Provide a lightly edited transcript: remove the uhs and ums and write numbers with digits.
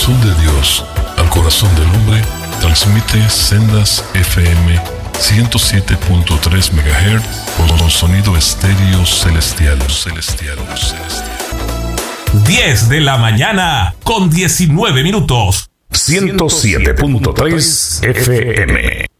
corazón de Dios al corazón del hombre, transmite Sendas FM 107.3 MHz con sonido estéreo celestial. 10 de la mañana con 19 minutos. 107.3 FM.